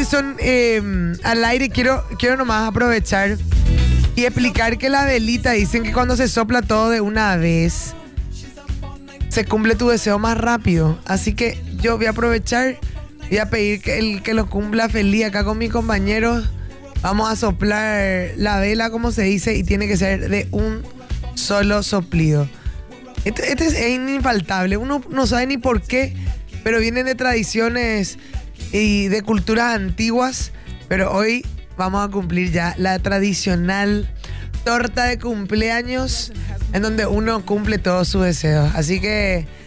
son al aire, quiero nomás aprovechar y explicar que la velita, dicen que cuando se sopla todo de una vez, se cumple tu deseo más rápido. Así que yo voy a aprovechar, voy a pedir que el que lo cumpla feliz acá con mis compañeros. Vamos a soplar la vela, como se dice, y tiene que ser de un solo soplido. Este es infaltable. Uno no sabe ni por qué, pero vienen de tradiciones y de culturas antiguas. Pero hoy vamos a cumplir ya la tradicional torta de cumpleaños, en donde uno cumple todos sus deseos. Así que